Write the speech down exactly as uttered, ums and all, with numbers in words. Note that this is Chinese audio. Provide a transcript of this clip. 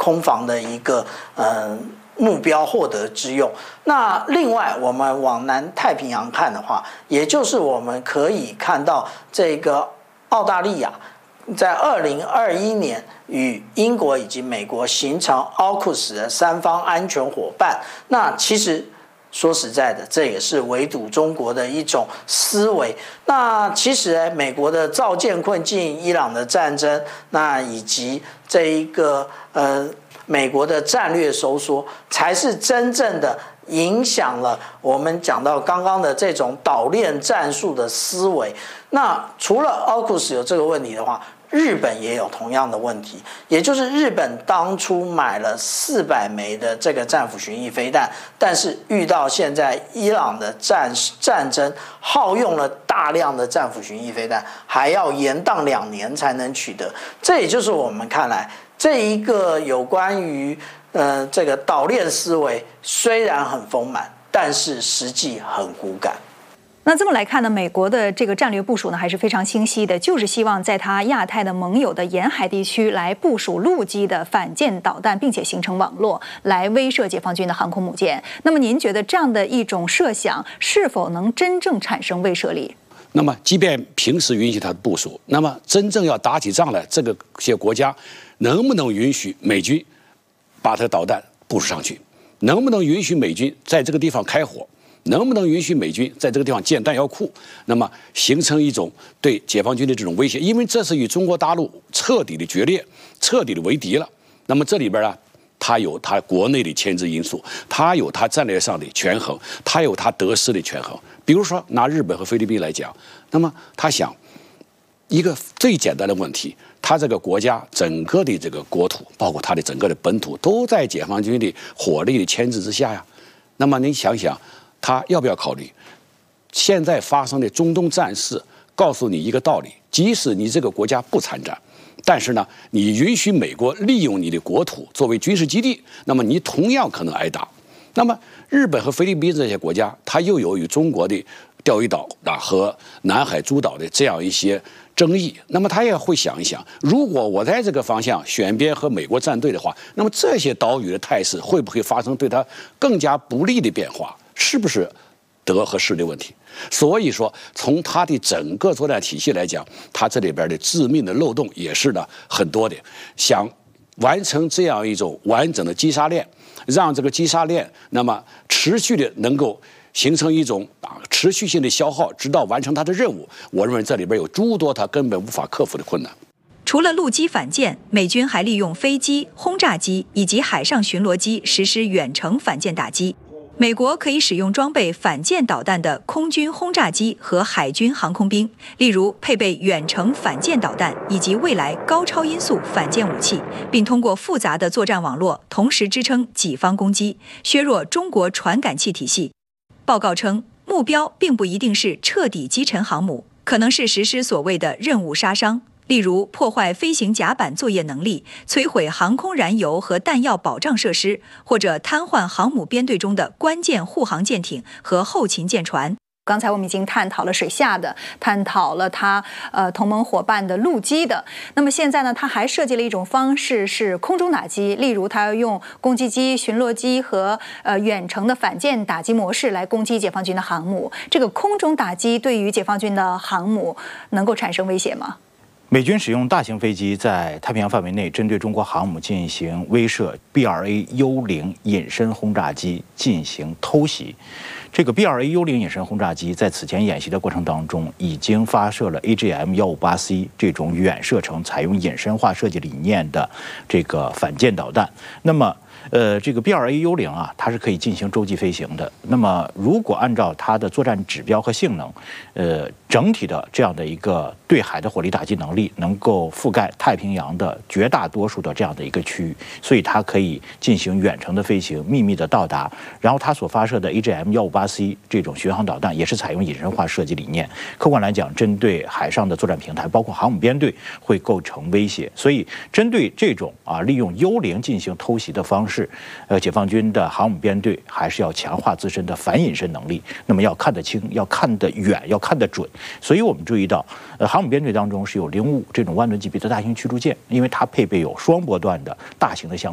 空防的一个呃目标获得之用。那另外，我们往南太平洋看的话，也就是我们可以看到这个澳大利亚在二零二一年与英国以及美国形成 A U K U S 的三方安全伙伴。那其实说实在的，这也是围堵中国的一种思维。那其实美国的造舰困境、伊朗的战争，那以及这一个呃美国的战略收缩，才是真正的影响了我们讲到刚刚的这种岛链战术的思维。那除了 A U K U S 有这个问题的话，日本也有同样的问题，也就是日本当初买了四百枚的这个战斧巡弋飞弹，但是遇到现在伊朗的战战争，耗用了大量的战斧巡弋飞弹，还要延宕两年才能取得。这也就是我们看来这一个有关于呃这个岛链思维，虽然很丰满，但是实际很骨感。 那这么来看呢，美国的这个战略部署呢还是非常清晰的，就是希望在它亚太的盟友的沿海地区来部署陆基的反舰导弹，并且形成网络来威慑解放军的航空母舰。那么您觉得这样的一种设想是否能真正产生威慑力？ 那么即便平时允许它的部署，那么真正要打起仗来，这个些国家能不能允许美军把它的导弹部署上去？能不能允许美军在这个地方开火？能不能允许美军在这个地方建弹药库？那么形成一种对解放军的这种威胁，因为这是与中国大陆彻底的决裂、彻底的为敌了。那么这里边啊，它有它国内的牵制因素，它有它战略上的权衡，它有它得失的权衡。比如说拿日本和菲律宾来讲，那么他想一个最简单的问题，他这个国家整个的这个国土，包括它的整个的本土，都在解放军的火力的牵制之下呀。那么你想想，他要不要考虑现在发生的中东战事告诉你一个道理，即使你这个国家不参战，但是呢，你允许美国利用你的国土作为军事基地，那么你同样可能挨打。那么日本和菲律宾这些国家，它又有与中国的钓鱼岛啊和南海诸岛的这样一些争议，那么他也会想一想，如果我在这个方向选边和美国站队的话，那么这些岛屿的态势会不会发生对他更加不利的变化？是不是得和失的问题？所以说，从它的整个作战体系来讲，它这里边的致命的漏洞也是呢很多的。想完成这样一种完整的击杀链，让这个击杀链那么持续的能够形成一种啊持续性的消耗，直到完成它的任务。我认为这里边有诸多它根本无法克服的困难。 除了陆基反舰，美军还利用飞机、轰炸机以及海上巡逻机实施远程反舰打击。美国可以使用装备反舰导弹的空军轰炸机和海军航空兵，例如配备远程反舰导弹以及未来高超音速反舰武器，并通过复杂的作战网络同时支撑己方攻击，削弱中国传感器体系。报告称，目标并不一定是彻底击沉航母，可能是实施所谓的任务杀伤，例如破坏飞行甲板作业能力，摧毁航空燃油和弹药保障设施，或者瘫痪航母编队中的关键护航舰艇和后勤舰船。刚才我们已经探讨了水下的，探讨了它呃同盟伙伴的陆基的。那么现在呢，它还设计了一种方式是空中打击，例如它要用攻击机、巡逻机和呃远程的反舰打击模式来攻击解放军的航母。这个空中打击对于解放军的航母能够产生威胁吗？ 美军使用大型飞机在太平洋范围内针对中国航母进行威慑 B 二 A 幽灵隐身轰炸机进行偷袭。这个 B 二 A 幽灵隐身轰炸机在此前演习的过程当中，已经发射了 A G M 一五八 C 这种远射程、采用隐身化设计理念的这个反舰导弹。那么呃，这个 B 二 A 幽灵啊，它是可以进行洲际飞行的。那么，如果按照它的作战指标和性能，呃，整体的这样的一个对海的火力打击能力，能够覆盖太平洋的绝大多数的这样的一个区域，所以它可以进行远程的飞行、秘密的到达。然后，它所发射的 A G M 一五八 C 这种巡航导弹，也是采用隐身化设计理念。客观来讲，针对海上的作战平台，包括航母编队，会构成威胁。所以，针对这种啊利用幽灵进行偷袭的方式，是，呃，解放军的航母编队还是要强化自身的反隐身能力。那么要看得清，要看得远，要看得准。所以我们注意到，呃，航母编队当中是有零五这种万吨级别的大型驱逐舰，因为它配备有双波段的大型的相。